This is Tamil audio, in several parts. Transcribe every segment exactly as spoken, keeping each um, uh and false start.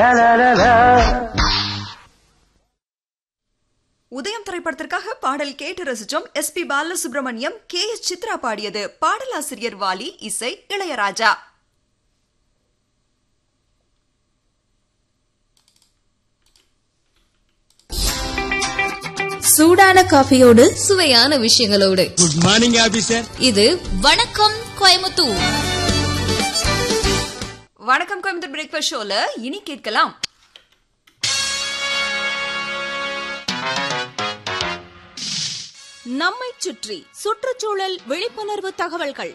உதயம் திரைப்படத்திற்காக பாடல் கேட்டு ரசிச்சோம். S B Balasubramaniam, K S Chitra பாடியது. பாடலாசிரியர் வாலி, இசை இளையராஜா. சூடான காஃபியோடு சுவையான விஷயங்களோடு. Good morning officer. இது வணக்கம் கோயம்புத்தூர். வணக்கம் கோயம்புத்தூர் பிரேக்ஃபாஸ்ட் ஷோல இனி கேட்கலாம். நம்மை சுற்றி சுற்றுச்சூழல் விழிப்புணர்வு தகவல்கள்.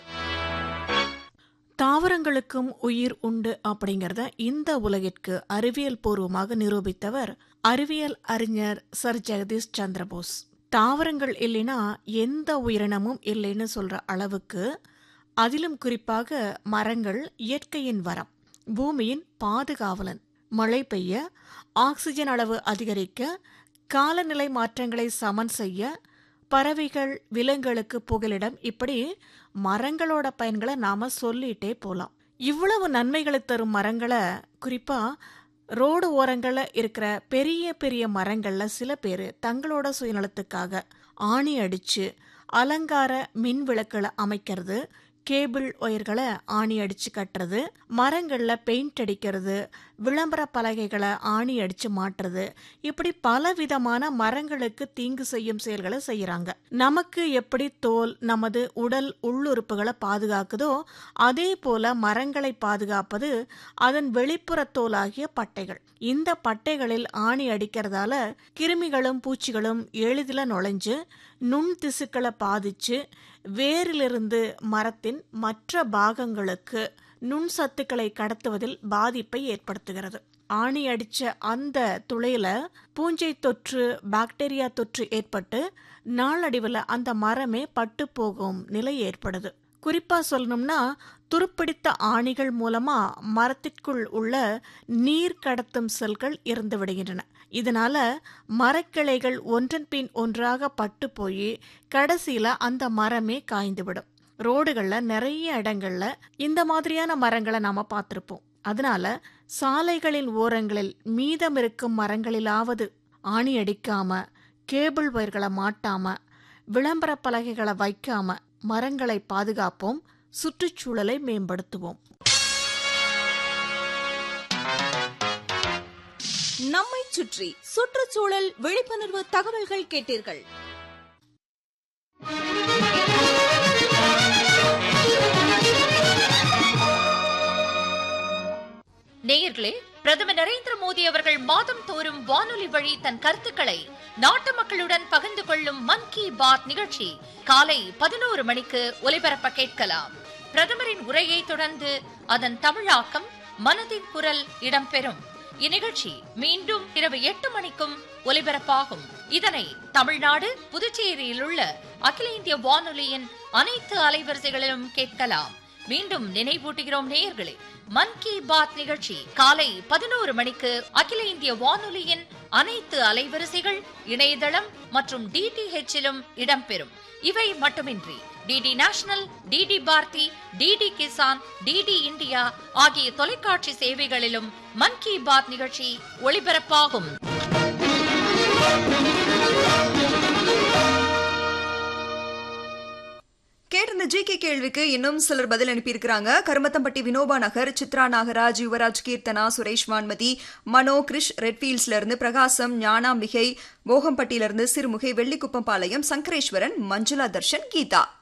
தாவரங்களுக்கும் உயிர் உண்டு அப்படிங்கறத இந்த உலகிற்கு அறிவியல் பூர்வமாக நிரூபித்தவர் அறிவியல் அறிஞர் சர் ஜெகதீஷ் சந்திரபோஸ். தாவரங்கள் இல்லைன்னா எந்த உயிரினமும் இல்லைன்னு சொல்ற அளவுக்கு, அதிலும் குறிப்பாக மரங்கள் இயற்கையின் வரம், பூமியின் பாதுகாவலன், மழை பெய்ய, ஆக்சிஜன் அளவு அதிகரிக்க, காலநிலை மாற்றங்களை சமன் செய்ய, பறவைகள் விலங்குகளுக்கு புகலிடம், இப்படி மரங்களோட பயன்களை நாம சொல்லிட்டே போலாம். இவ்வளவு நன்மைகளை தரும் மரங்களை, குறிப்பா ரோடு ஓரங்கள்ல இருக்கிற பெரிய பெரிய மரங்கள்ல சில பேர் தங்களோட சுயநலத்துக்காக ஆணி அடிச்சு அலங்கார மின் விளக்குகளை அமைக்கிறது, கேபிள் ஒயர்களை ஆணி அடிச்சு கட்டுறது, மரங்கள்ல பெயிண்ட் அடிக்கிறது, விளம்பர பலகைகளை ஆணி அடிச்சு மாட்டுறது, இப்படி பல விதமான மரங்களுக்கு தீங்கு செய்யும் செயல்களை செய்யறாங்க. நமக்கு எப்படி தோல் நமது உடல் உள்ளுறுப்புகளை பாதுகாக்குதோ அதே போல மரங்களை பாதுகாப்பது அதன் வெளிப்புற தோலாகிய பட்டைகள். இந்த பட்டைகளில் ஆணி அடிக்கிறதால கிருமிகளும் பூச்சிகளும் எளிதில் நுழைஞ்சு நுண் திசுக்களை பாதிச்சு வேரிலிருந்து மரத்தின் மற்ற பாகங்களுக்கு நுண் சத்துக்களை கடத்துவதில் பாதிப்பை ஏற்படுத்துகிறது. ஆணி அடிச்ச அந்த துளையில பூஞ்சை தொற்று, பாக்டீரியா தொற்று ஏற்பட்டு நாளடைவில் அந்த மரமே பட்டு போகும் நிலை ஏற்படுது. குறிப்பா சொல்லணும்னா, துருப்பிடித்த ஆணிகள் மூலமா மரத்திற்குள் உள்ள நீர் கடத்தும் செல்கள் இறந்து விடுகின்றன. இதனால மரக்கிளைகள் ஒன்றன் பின் ஒன்றாக பட்டு போய் கடைசியில அந்த மரமே காய்ந்துவிடும். ரோடுகள்ல நிறைய இடங்கள்ல இந்த மாதிரியான மரங்களை நாம பார்த்திருப்போம். அதனால சாலைகளின் ஓரங்களில் மீதம் இருக்கும் மரங்களிலாவது ஆணி அடிக்காம, கேபிள் வயர்களை மாட்டாம, விளம்பர பலகைகளை வைக்காம மரங்களை பாதுகாப்போம், சுற்றுச்சூழலை மேம்படுத்துவோம். நம்மை சுற்றி சுற்றுச்சூழல் விழிப்புணர்வு தகவல்கள் கேட்டீர்கள். நேயர்களே, பிரதமர் நரேந்திர மோடி அவர்கள் மாதம் தோறும் வானொலி வழி தன் கருத்துக்களை நாட்டு மக்களுடன் பகிர்ந்து கொள்ளும் மன் கி பாத் நிகழ்ச்சி காலை பதினோரு மணிக்கு ஒலிபரப்ப கேட்கலாம். பிரதமரின் உரையை தொடர்ந்து அதன் தமிழாக்கம் மனதின் குரல் இடம்பெறும். இந்நிகழ்ச்சி மீண்டும் இரவு எட்டு மணிக்கும் ஒலிபரப்பாகும். இதனை தமிழ்நாடு, புதுச்சேரியில் உள்ள அகில இந்திய வானொலியின் அனைத்து அலைவரிசைகளிலும் கேட்கலாம். மீண்டும் நினைவூட்டுகிறோம் நேயர்களே, மன் கி பாத் நிகழ்ச்சி காலை பதினோரு மணிக்கு அகில இந்திய வானொலியின் அனைத்து அலைவரிசைகள், இணையதளம் மற்றும் டிடிஹெச்சிலும் இடம்பெறும். இவை மட்டுமின்றி DD national, DD Bharathi, DD Kisan, DD India ஆகிய தொலைக்காட்சி சேவைகளிலும் மன் கி பாத் நிகழ்ச்சி ஒளிபரப்பாகும். கேட்டிருந்த ஜி கே கேள்விக்கு இன்னும் சிலர் பதில் அனுப்பியிருக்கிறாங்க. கருமத்தம்பட்டி வினோபா நகர், சித்ரா நாகராஜ், யுவராஜ், கீர்த்தனா, சுரேஷ் வான்மதி, மனோ, கிரிஷ், ரெட்ஃபீல்ட்ஸ்ல இருந்து பிரகாசம், ஞானாம்பிகை, போகம்பட்டியிலிருந்து சிறுமுகை, வெள்ளிக்குப்பம் பாளையம், சங்கரேஸ்வரன், மஞ்சுளா தர்ஷன், கீதா.